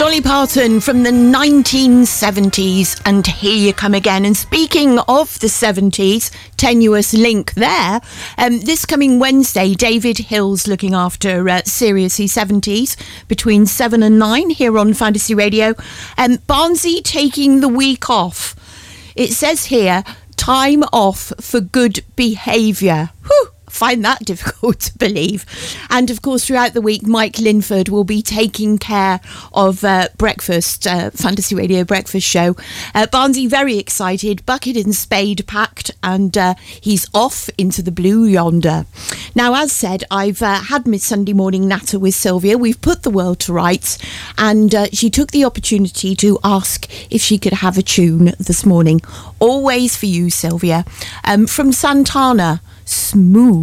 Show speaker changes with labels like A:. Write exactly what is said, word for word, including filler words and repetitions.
A: Dolly Parton from the nineteen seventies, and here you come again. And speaking of the seventies, tenuous link there, um, this coming Wednesday, David Hill's looking after uh, Seriously seventies between seven and nine here on Fantasy Radio. Um, Barnsley taking the week off. It says here, time off for good behaviour. Whew. Find that difficult to believe. And of course, throughout the week, Mike Linford will be taking care of uh, breakfast, uh, Fantasy Radio breakfast show. Uh, Barnsley very excited, bucket and spade packed, and uh, he's off into the blue yonder. Now, as said, I've uh, had Miss Sunday Morning Natter with Sylvia. We've put the world to rights, and uh, she took the opportunity to ask if she could have a tune this morning. Always for you, Sylvia. Um, from Santana, Smooth.